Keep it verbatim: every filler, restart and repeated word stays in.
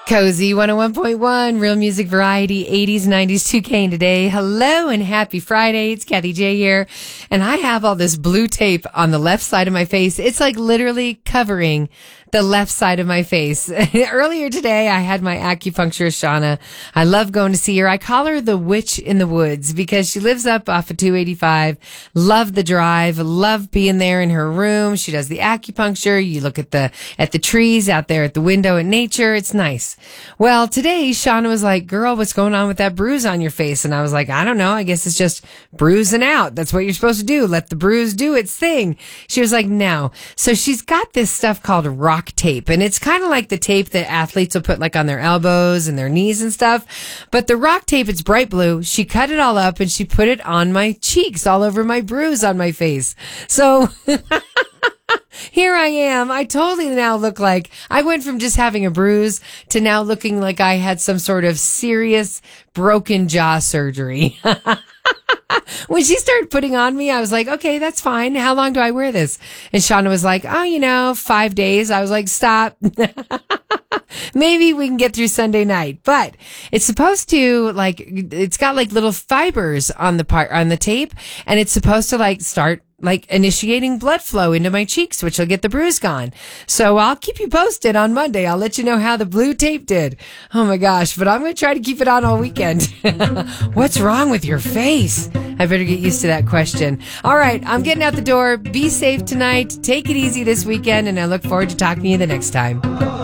Cozy one oh one point one, real music variety, eighties, nineties, two K and today. Hello and happy Friday. It's Kathy J here. And I have all this blue tape on the left side of my face. It's like literally covering the left side of my face. Earlier today, I had my acupuncturist, Shauna. I love going to see her. I call her the witch in the woods because she lives up off of two eighty-five. Love the drive. Love being there in her room. She does the acupuncture. You look at the, at the trees out there at the window at nature. It's nice. Well, today, Shauna was like, girl, what's going on with that bruise on your face? And I was like, I don't know. I guess it's just bruising out. That's what you're supposed to do. Let the bruise do its thing. She was like, no. So she's got this stuff called rock tape, and it's kind of like the tape that athletes will put like on their elbows and their knees and stuff. But the rock tape, it's bright blue. She cut it all up and she put it on my cheeks, all over my bruise on my face. So here I am. I totally now look like I went from just having a bruise to now looking like I had some sort of serious broken jaw surgery. When she started putting on me, I was like, okay, that's fine. How long do I wear this? And Shauna was like, oh, you know, five days. I was like, stop. Maybe we can get through Sunday night, but it's supposed to like, it's got like little fibers on the part, on the tape, and it's supposed to like start like initiating blood flow into my cheeks, which will get the bruise gone. So I'll keep you posted on Monday. I'll let you know how the blue tape did. Oh my gosh, but I'm going to try to keep it on all weekend. What's wrong with your face? I better get used to that question. All right, I'm getting out the door. Be safe tonight. Take it easy this weekend, and I look forward to talking to you the next time.